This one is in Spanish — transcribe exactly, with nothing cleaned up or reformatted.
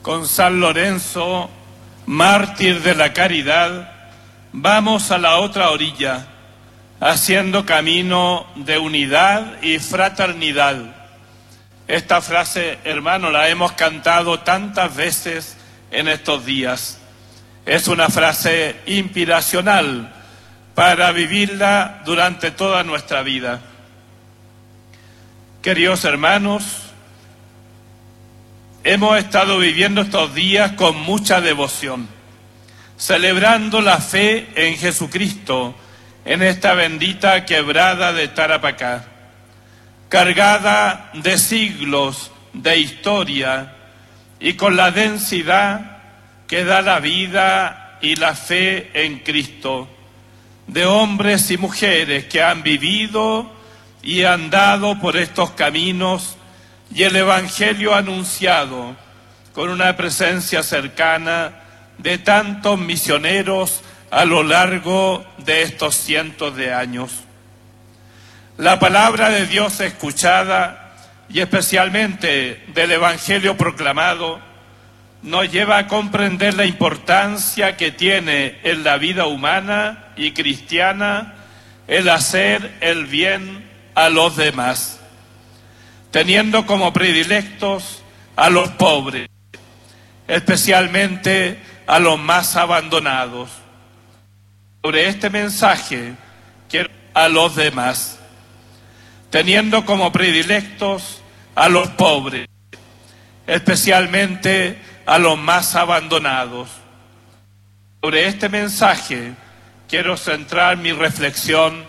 con San Lorenzo, mártir de la caridad, vamos a la otra orilla, haciendo camino de unidad y fraternidad. Esta frase, hermano, la hemos cantado tantas veces en estos días. Es una frase inspiracional para vivirla durante toda nuestra vida. Queridos hermanos, hemos estado viviendo estos días con mucha devoción, celebrando la fe en Jesucristo, en esta bendita quebrada de Tarapacá, cargada de siglos de historia y con la densidad que da la vida y la fe en Cristo, de hombres y mujeres que han vivido y andado por estos caminos y el Evangelio anunciado con una presencia cercana de tantos misioneros a lo largo de estos cientos de años. La palabra de Dios escuchada y especialmente del Evangelio proclamado nos lleva a comprender la importancia que tiene en la vida humana y cristiana el hacer el bien a los demás, teniendo como predilectos a los pobres, especialmente a los más abandonados. Sobre este mensaje quiero a los demás, teniendo como predilectos a los pobres, especialmente a los más abandonados. Sobre este mensaje quiero centrar mi reflexión